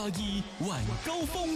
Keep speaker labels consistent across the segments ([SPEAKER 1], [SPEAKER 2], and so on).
[SPEAKER 1] 881晚高峰。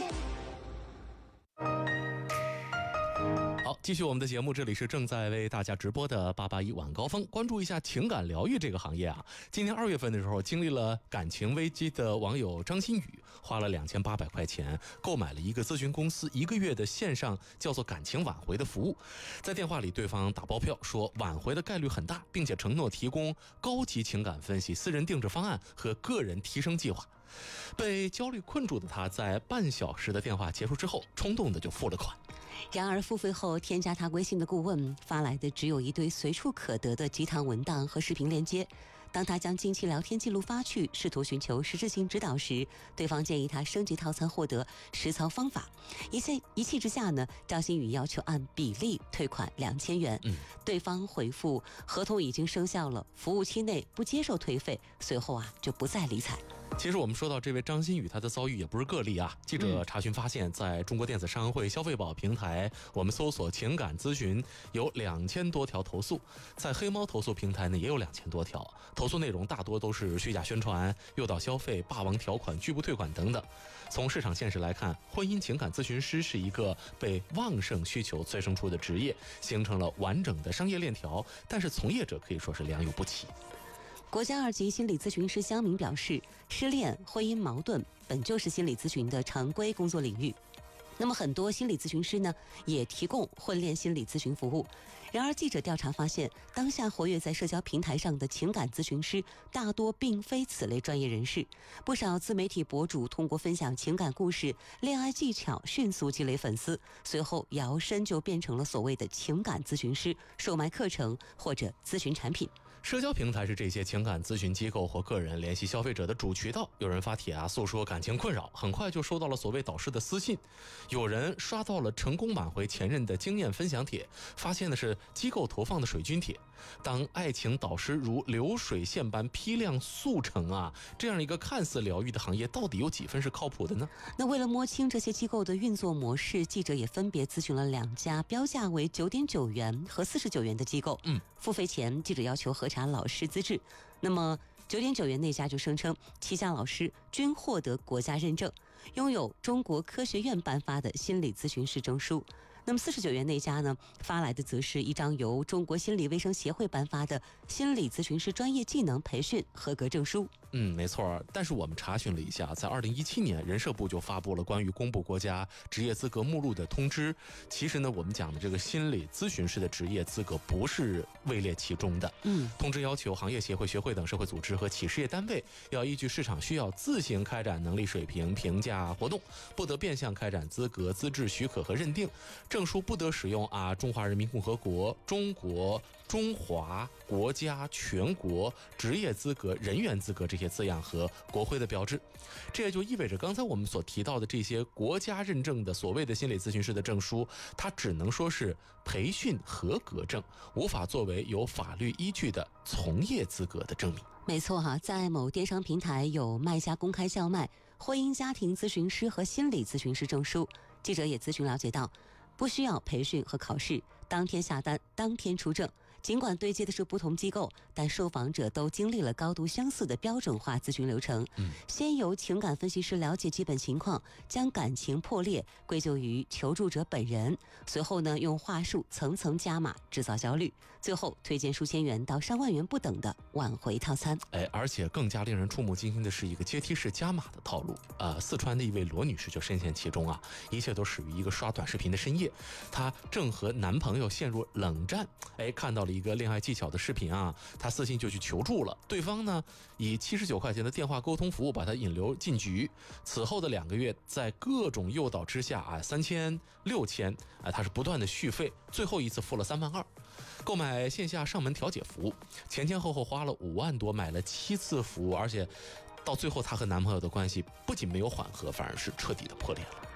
[SPEAKER 1] 好，继续我们的节目，这里是正在为大家直播的881晚高峰。关注一下情感疗愈这个行业啊，今年2月份的时候，经历了感情危机的网友张馨予花了2800块钱购买了一个咨询公司1个月的线上叫做感情挽回的服务。在电话里，对方打包票说挽回的概率很大，并且承诺提供高级情感分析、私人定制方案和个人提升计划。被焦虑困住的他，在半小时的电话结束之后，冲动的就付了款。
[SPEAKER 2] 然而付费后添加他微信的顾问发来的只有一堆随处可得的鸡汤文档和视频链接。当他将近期聊天记录发去，试图寻求实质性指导时，对方建议他升级套餐获得实操方法。一气之下呢，张馨予要求按比例退款2000元。对方回复合同已经生效了，服务期内不接受退费，随后就不再理睬。
[SPEAKER 1] 其实我们说到这位张馨予，她的遭遇也不是个例啊。记者查询发现，在中国电子商会消费宝平台，我们搜索情感咨询有2000多条投诉，在黑猫投诉平台呢也有2000多条，投诉内容大多都是虚假宣传、诱导消费、霸王条款、拒不退款等等。从市场现实来看，婚姻情感咨询师是一个被旺盛需求催生出的职业，形成了完整的商业链条，但是从业者可以说是良莠不齐。
[SPEAKER 2] 国家2级心理咨询师乡明表示，失恋、婚姻矛盾本就是心理咨询的常规工作领域。那么很多心理咨询师呢，也提供婚恋心理咨询服务。然而记者调查发现，当下活跃在社交平台上的情感咨询师大多并非此类专业人士。不少自媒体博主通过分享情感故事、恋爱技巧迅速积累粉丝，随后摇身就变成了所谓的情感咨询师，售卖课程或者咨询产品。
[SPEAKER 1] 社交平台是这些情感咨询机构或个人联系消费者的主渠道。有人发帖诉说感情困扰，很快就收到了所谓导师的私信。有人刷到了成功挽回前任的经验分享帖，发现的是机构投放的水军帖。当爱情导师如流水线般批量速成这样一个看似疗愈的行业，到底有几分是靠谱的呢？
[SPEAKER 2] 那为了摸清这些机构的运作模式，记者也分别咨询了2家标价为9.9元和49元的机构。付费前，记者要求核查老师资质。那么9.9元那家就声称旗下老师均获得国家认证，拥有中国科学院颁发的心理咨询师证书。那么49元那家呢，发来的则是一张由中国心理卫生协会颁发的心理咨询师专业技能培训合格证书。
[SPEAKER 1] 没错。但是我们查询了一下，在2017年人社部就发布了关于公布国家职业资格目录的通知。其实呢，我们讲的这个心理咨询师的职业资格不是位列其中的。通知要求行业协会、学会等社会组织和企事业单位要依据市场需要自行开展能力水平评价活动，不得变相开展资格、资质许可和认定。证书不得使用中华人民共和国、中国、中华、国家、全国、职业资格、人员资格这些字样和国徽的标志。这也就意味着刚才我们所提到的这些国家认证的所谓的心理咨询师的证书，它只能说是培训合格证，无法作为有法律依据的从业资格的证明。
[SPEAKER 2] 没错在某电商平台有卖家公开叫卖婚姻家庭咨询师和心理咨询师证书。记者也咨询了解到，不需要培训和考试，当天下单当天出证。尽管对接的是不同机构，但受访者都经历了高度相似的标准化咨询流程。先由情感分析师了解基本情况，将感情破裂归咎于求助者本人，随后呢用话术层层加码制造焦虑，最后推荐数千元到上万元不等的挽回套餐。
[SPEAKER 1] 而且更加令人触目惊心的是一个阶梯式加码的套路。四川的一位罗女士就深陷其中一切都始于一个刷短视频的深夜，她正和男朋友陷入冷战，看到了一个恋爱技巧的视频她私信就去求助了。对方呢以79块钱的电话沟通服务把她引流进局。此后的2个月，在各种诱导之下3000、6000，她是不断的续费，最后一次付了3万2，购买线下上门调解服务，前后花了5万多，买了7次服务，而且到最后她和男朋友的关系不仅没有缓和，反而是彻底的破裂了。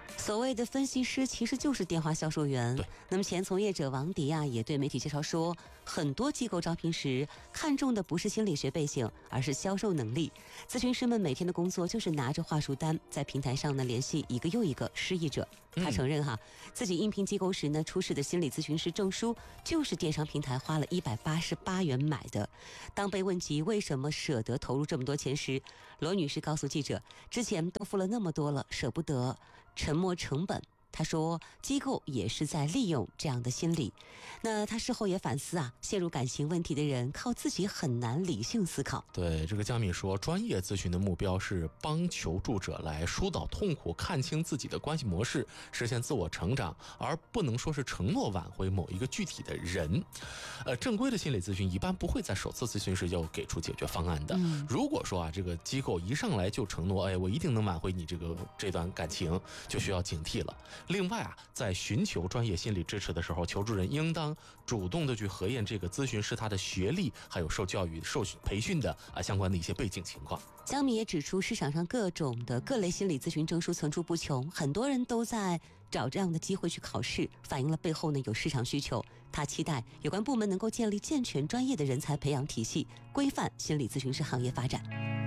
[SPEAKER 2] 所谓的分析师其实就是电话销售员。
[SPEAKER 1] 对。
[SPEAKER 2] 那么前从业者王迪也对媒体介绍说，很多机构招聘时看重的不是心理学背景，而是销售能力。咨询师们每天的工作就是拿着话术单在平台上联系一个又一个失意者。他承认自己应聘机构时出示的心理咨询师证书就是电商平台花了188元买的。当被问及为什么舍得投入这么多钱时，罗女士告诉记者，之前都付了那么多了，舍不得沉没成本。他说机构也是在利用这样的心理。那他事后也反思陷入感情问题的人靠自己很难理性思考。
[SPEAKER 1] 对，这个江敏说，专业咨询的目标是帮求助者来疏导痛苦，看清自己的关系模式，实现自我成长，而不能说是承诺挽回某一个具体的人。正规的心理咨询一般不会在首次咨询时就给出解决方案的。如果说这个机构一上来就承诺我一定能挽回你这段感情，就需要警惕了。另外在寻求专业心理支持的时候，求助人应当主动的去核验这个咨询师他的学历，还有受教育、受培训的相关的一些背景情况。
[SPEAKER 2] 江敏也指出，市场上各种的各类心理咨询证书层出不穷，很多人都在找这样的机会去考试，反映了背后有市场需求。他期待有关部门能够建立健全专业的人才培养体系，规范心理咨询师行业发展。